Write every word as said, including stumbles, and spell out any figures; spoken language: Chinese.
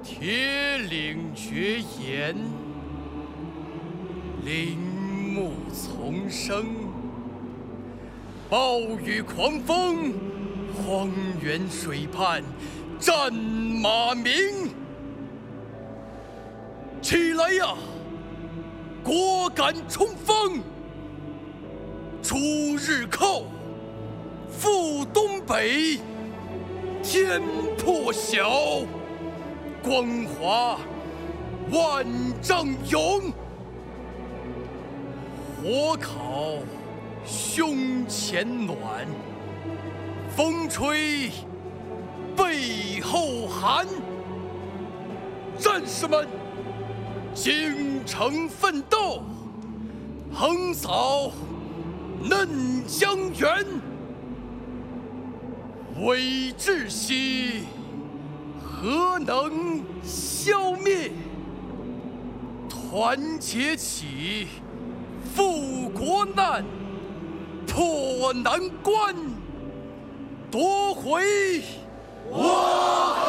铁岭绝岩，林木丛生，暴雨狂风，荒原水畔，战马鸣。起来呀，果敢冲锋！出日寇，赴东北，天破晓，光华万丈勇。火烤胸前暖，风吹背后寒。战士们，精诚奋斗，横扫嫩江源。伪窒息，何能消灭？团结起，赴国难，破难关，夺回我